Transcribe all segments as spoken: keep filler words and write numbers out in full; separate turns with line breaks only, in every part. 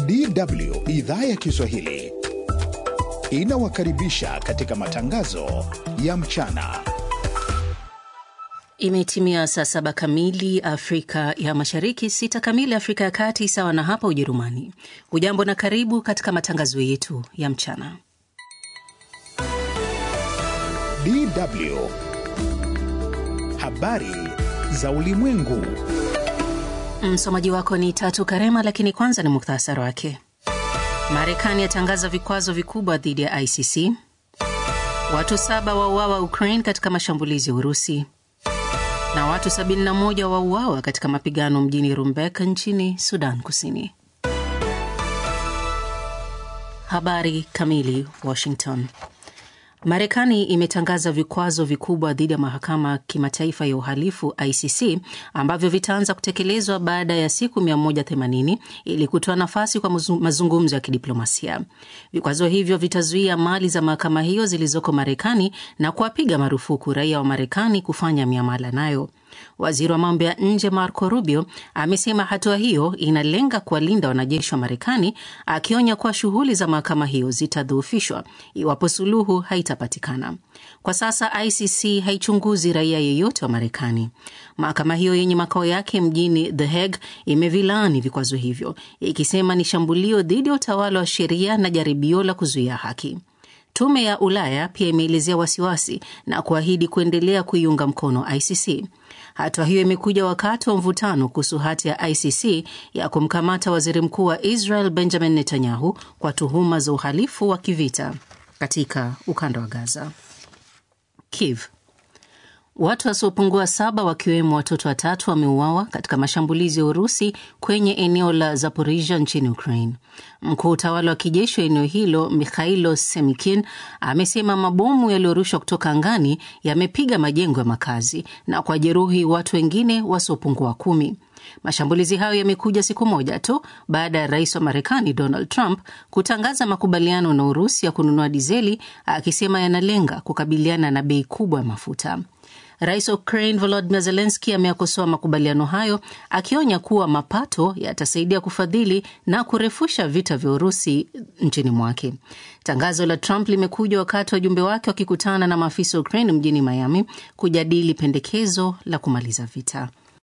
D W Idhaa ya Kiswahili inawakaribisha katika matangazo ya mchana.
Imetimia saa saba kamili Afrika ya Mashariki, sita kamili Afrika ya Kati, sawa na hapa Ujerumani. Hujambo na karibu katika matangazo yetu ya mchana.
D W Habari za ulimwengu.
Msomaji wako ni Tatu Karema, lakini kwanza ni mukhtasari wake. Marekani yatangaza vikwazo vikubwa dhidi ya I C C. Watu saba wauawa Ukraine katika mashambulizi ya Urusi. Na watu sabini na moja wauawa katika mapigano mjini Rumbek nchini Sudan Kusini. Habari kamili. Washington. Marekani imetangaza vikwazo vikubwa dhidi ya mahakama kimataifa ya uhalifu I C C ambavyo vitaanza kutekelezwa baada ya siku mia moja themanini ili kutoa nafasi kwa mazungumzo ya kidiplomasia. Vikwazo hivyo vitazuia mali za mahakama hiyo zilizoko Marekani na kuwapiga marufuku raia wa Marekani kufanya miamala nayo. Waziri wa mambo ya nje Marco Rubio amesema hatua hiyo inalenga kuwalinda wanajeshi wa Marekani, akionya kuwa shughuli za mahakama hiyo zitadhoofishwa iwapo suluhu haitapatikana. Kwa sasa I C C haichunguzi raia yeyote wa Marekani. Mahakama hiyo yenye makao yake mjini The Hague imevilaani vikwazo hivyo, ikisema ni shambulio dhidi ya utawala wa sheria na jaribio la kuzuia haki. Tume ya Ulaya pia imeelezea wasiwasi na kuahidi kuendelea kuiunga mkono I C C. Hatua hiyo imekuja wakati wa mvutano kuhusu hati ya I C C ya kumkamata waziri mkuu wa Israel Benjamin Netanyahu kwa tuhuma za uhalifu wa kivita katika ukanda wa Gaza. Kiev. Watu wasiopungua saba wakiwemo watoto watatu wameuawa katika mashambulizi ya Urusi kwenye eneo la Zaporizhia nchini Ukraine. Mkuu utawala wa kijeshi wa eneo hilo Mikhailo Semikin amesema mabomu yaliyorushwa kutoka angani yamepiga majengo ya makazi na kwa jeruhi watu wengine wasiopungua kumi. Mashambulizi hayo yamekuja siku moja tu baada ya rais wa Marekani Donald Trump kutangaza makubaliano na Urusi ya kununua dizeli, akisema yanalenga kukabiliana na bei kubwa ya mafuta. Rais wa Ukraine Volodymyr Zelensky ameyakosoa makubaliano hayo, akionya kuwa mapato yatasaidia kufadhili na kurefusha vita vya Urusi nchini mwake. Tangazo la Trump limekuja wakati wajumbe wake wakikutana na maafisa wa Ukraine mjini Miami kujadili pendekezo la kumaliza vita.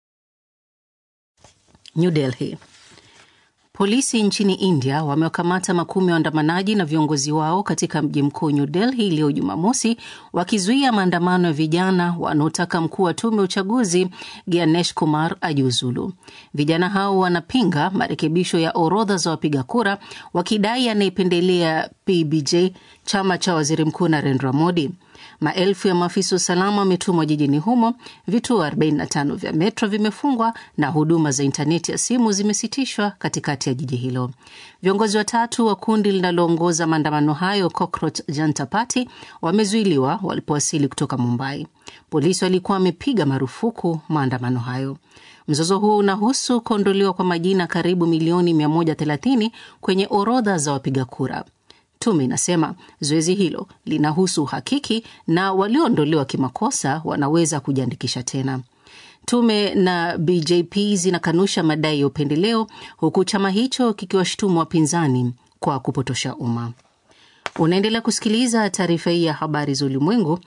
New Delhi. Polisi nchini India wamewakamata makumi ya waandamanaji na viongozi wao katika mji mkuu New Delhi leo Jumamosi, wakizuia maandamano ya vijana wanaotaka mkuu wa tume ya uchaguzi Ganesh Kumar ajiuzulu. Vijana hao wanapinga marekebisho ya orodha za wapiga kura, wakidai anaipendelea P B J, chama cha waziri mkuu Narendra Modi. Maelfu ya maafisa usalama wametumwa jijini humo, vituo arobaini na tano vya metro vimefungwa na huduma za intaneti ya simu zimesitishwa katikati ya jiji hilo. Viongozi watatu wa kundi linaloongoza maandamano hayo, Cockroach Janta Party, wamezuiliwa walipowasili kutoka Mumbai. Polisi walikuwa wamepiga marufuku maandamano hayo. Mzozo huo unahusu kuondolewa kwa majina karibu milioni mia moja thelathini kwenye orodha za wapiga kura. Tume inasema zoezi hilo linahusu uhakiki na walioondolewa kimakosa wanaweza kujiandikisha tena. Tume na B J P zinakanusha madai ya upendeleo, huku chama hicho kikiwashutumu wapinzani kwa kupotosha umma. Unaendelea kusikiliza taarifa hii ya habari za ulimwengu